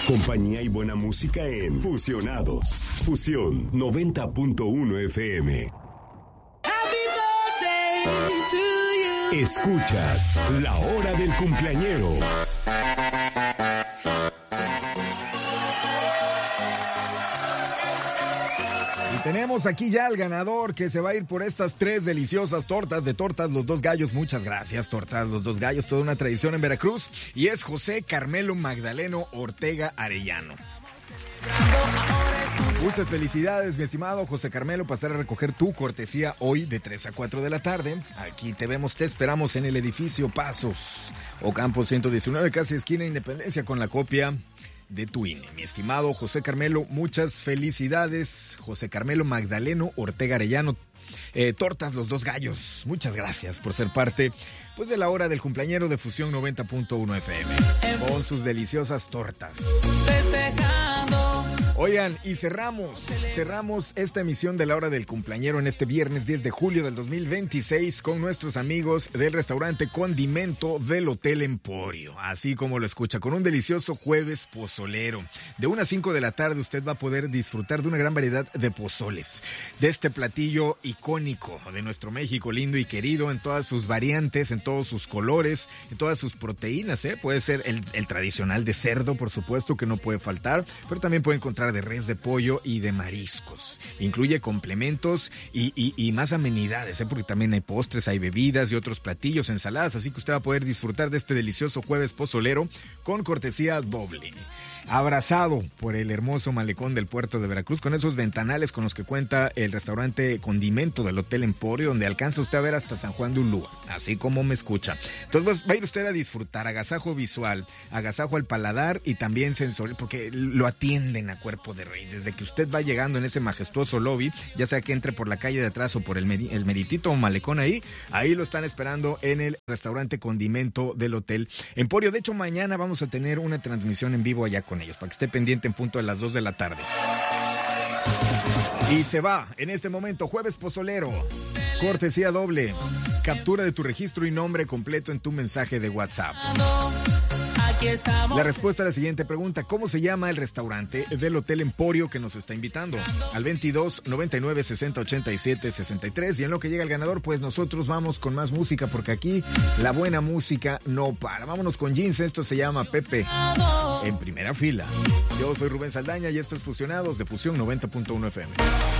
Compañía y buena música en Fusionados. Fusión 90.1 FM. Escuchas La Hora del Cumpleañero. Y tenemos aquí ya al ganador que se va a ir por estas 3 deliciosas tortas de Tortas Los Dos Gallos. Muchas gracias, Tortas Los Dos Gallos, toda una tradición en Veracruz. Y es José Carmelo Magdaleno Ortega Arellano. Muchas felicidades, mi estimado José Carmelo, pasar a recoger tu cortesía hoy de 3 a 4 de la tarde. Aquí te vemos, te esperamos en el edificio Pasos, Ocampo 119, casi esquina Independencia, con la copia de tu INE. Mi estimado José Carmelo, muchas felicidades. José Carmelo Magdaleno Ortega Arellano, Tortas Los Dos Gallos. Muchas gracias por ser parte pues de la hora del cumpleañero de Fusión 90.1 FM con sus deliciosas tortas. Oigan, y cerramos esta emisión de la hora del cumpleañero en este viernes 10 de julio del 2026 con nuestros amigos del restaurante Condimento del Hotel Emporio, así como lo escucha, con un delicioso jueves pozolero. De 1 a 5 de la tarde usted va a poder disfrutar de una gran variedad de pozoles, de este platillo icónico de nuestro México lindo y querido, en todas sus variantes, en todos sus colores, en todas sus proteínas, puede ser el tradicional de cerdo, por supuesto, que no puede faltar, pero también puede encontrar de res, de pollo y de mariscos. Incluye complementos y más amenidades, porque también hay postres, hay bebidas y otros platillos, ensaladas, así que usted va a poder disfrutar de este delicioso jueves pozolero con cortesía doble. Abrazado por el hermoso malecón del puerto de Veracruz, con esos ventanales con los que cuenta el restaurante Condimento del Hotel Emporio, donde alcanza usted a ver hasta San Juan de Ulúa, así como me escucha. Entonces pues, va a ir usted a disfrutar, agasajo visual, agasajo al paladar y también sensorial, porque lo atienden a cuerpo de rey. Desde que usted va llegando en ese majestuoso lobby, ya sea que entre por la calle de atrás o por el meritito o malecón ahí lo están esperando en el restaurante Condimento del Hotel Emporio. De hecho, mañana vamos a tener una transmisión en vivo allá con ellos, para que esté pendiente en punto de las 2 de la tarde. Y se va en este momento jueves pozolero, cortesía doble, captura de tu registro y nombre completo en tu mensaje de WhatsApp. La respuesta a la siguiente pregunta: ¿cómo se llama el restaurante del Hotel Emporio que nos está invitando? Al 22 99 60 87 63. Y en lo que llega el ganador, pues nosotros vamos con más música, porque aquí la buena música no para. Vámonos con Jeans, esto se llama Pepe en primera fila. Yo soy Rubén Saldaña y esto es Fusionados de Fusión 90.1 FM.